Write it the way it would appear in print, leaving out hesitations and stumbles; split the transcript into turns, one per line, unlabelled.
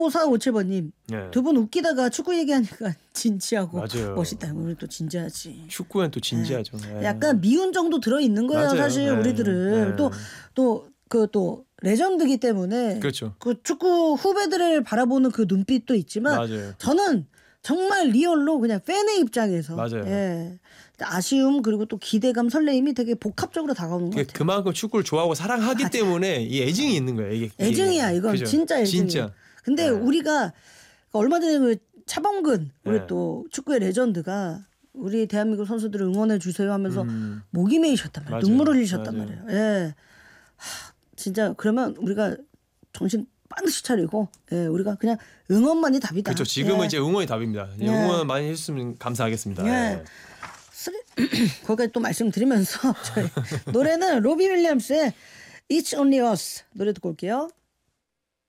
5457번님
네.
두 분 웃기다가 축구 얘기하니까 진지하고
맞아요.
멋있다. 우리 또 진지하지.
축구엔 또 진지하죠. 네.
약간 미운 정도 들어 있는 거예요,
맞아요.
사실
네.
우리들은.
네.
또 레전드기 때문에
그렇죠.
그 축구 후배들을 바라보는 그 눈빛도 있지만
맞아요.
저는 정말 리얼로 그냥 팬의 입장에서
맞아요.
예. 아쉬움 그리고 또 기대감 설레임이 되게 복합적으로 다가오는 것 같아요.
그만큼 축구를 좋아하고 사랑하기
맞아.
때문에 이 애증이 있는 거예요. 이게
애증이야 이건.
그죠?
진짜 애증이야.
진짜.
근데
네.
우리가 얼마 전에 그 차범근 우리
네.
또 축구의 레전드가 우리 대한민국 선수들을 응원해 주세요 하면서
음.
목이 메이셨단 말이에요.
맞아요.
눈물을 흘리셨단
맞아요.
말이에요. 예. 진짜 그러면 우리가 정신 반드시 차리고 우리가 그냥 응원만이 답이다.
그렇죠. 지금은
예.
이제 응원이 답입니다.
네.
응원 많이 해주시면 감사하겠습니다.
예. 거기까지 또 말씀드리면서 저희 노래는 로비 윌리엄스의 It's Only Us 노래 듣고 올게요.